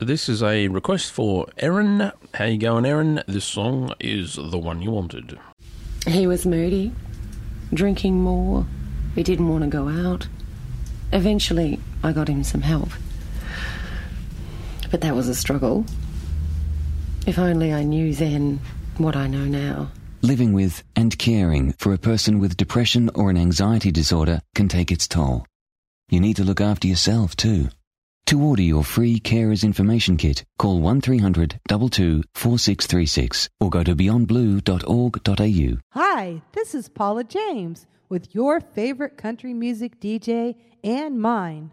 This is a request for Erin. How you going, Erin? This song is the one you wanted. He was moody, drinking more. He didn't want to go out. Eventually, I got him some help. But that was a struggle. If only I knew then what I know now. Living with and caring for a person with depression or an anxiety disorder can take its toll. You need to look after yourself too. To order your free Carers Information Kit, call 1300 22 4636 or go to beyondblue.org.au. Hi, this is Paula James with your favorite country music DJ and mine.